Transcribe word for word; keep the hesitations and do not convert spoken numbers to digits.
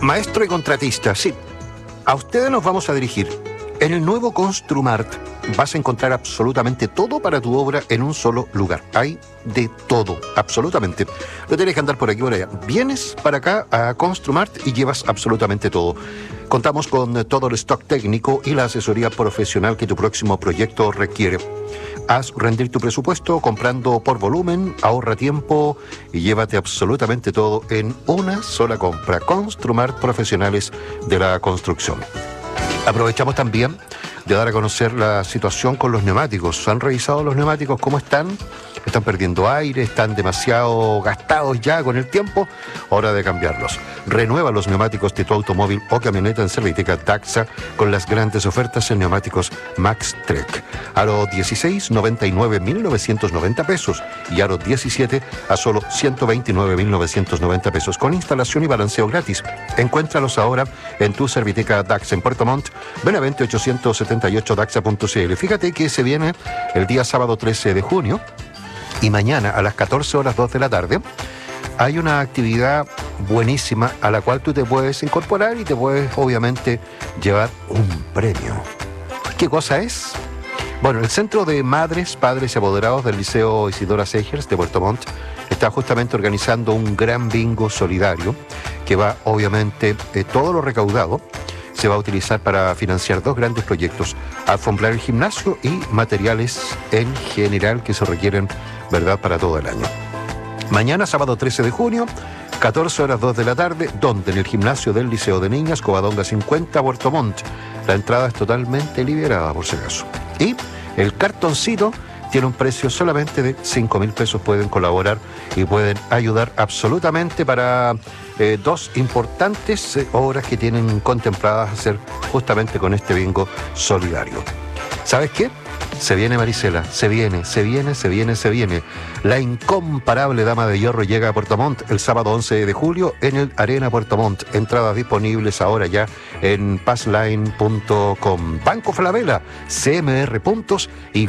Maestro y contratista, sí. A ustedes nos vamos a dirigir. En el nuevo Construmart vas a encontrar absolutamente todo para tu obra en un solo lugar. Hay de todo, absolutamente. No tienes que andar por aquí por allá. Vienes para acá a Construmart y llevas absolutamente todo. Contamos con todo el stock técnico y la asesoría profesional que tu próximo proyecto requiere. Haz rendir tu presupuesto comprando por volumen, ahorra tiempo y llévate absolutamente todo en una sola compra. Construmart, profesionales de la construcción. Aprovechamos también de dar a conocer la situación con los neumáticos. ¿Han revisado los neumáticos cómo están? Están perdiendo aire, están demasiado gastados ya con el tiempo. Hora de cambiarlos. Renueva los neumáticos de tu automóvil o camioneta en Serviteca Daxa con las grandes ofertas en neumáticos Max Trek. Aro dieciséis, noventa y nueve mil novecientos noventa pesos y aro diecisiete a solo ciento veintinueve mil novecientos noventa pesos con instalación y balanceo gratis. Encuéntralos ahora en tu Serviteca Daxa en Puerto Montt, Benavente ochocientos setenta y ocho daxa punto c l. Fíjate que se viene el día sábado trece de junio y mañana a las catorce horas dos de la tarde hay una actividad buenísima a la cual tú te puedes incorporar y te puedes obviamente llevar un premio. ¿Qué cosa es? Bueno, el Centro de Madres, Padres y Apoderados del Liceo Isidora Segers de Puerto Montt está justamente organizando un gran bingo solidario que va obviamente eh, todo lo recaudado se va a utilizar para financiar dos grandes proyectos: alfombrar el gimnasio y materiales en general que se requieren, ¿verdad?, para todo el año. Mañana, sábado trece de junio, catorce horas dos de la tarde, donde en el gimnasio del Liceo de Niñas, Covadonga cincuenta, Puerto Montt. La entrada es totalmente liberada, por si acaso. Y el cartoncito tiene un precio solamente de cinco mil pesos. Pueden colaborar y pueden ayudar absolutamente para eh, dos importantes eh, obras que tienen contempladas hacer justamente con este bingo solidario. ¿Sabes qué? Se viene, Marisela, se viene, se viene, se viene, se viene. La incomparable Dama de Hierro llega a Puerto Montt el sábado once de julio en el Arena Puerto Montt. Entradas disponibles ahora ya en passline punto com. Banco Falabella, C M R Puntos y